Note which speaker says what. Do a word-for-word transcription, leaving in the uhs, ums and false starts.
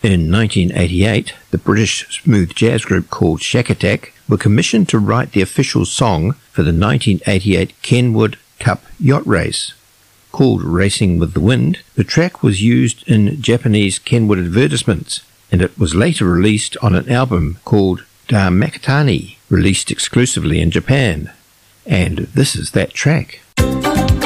Speaker 1: In nineteen eighty-eight, the British smooth jazz group called Shack Attack were commissioned to write the official song for the nineteen eighty-eight Kenwood Cup yacht race. Called Racing with the Wind, the track was used in Japanese Kenwood advertisements, and it was later released on an album called Da Makatani, released exclusively in Japan. And this is that track.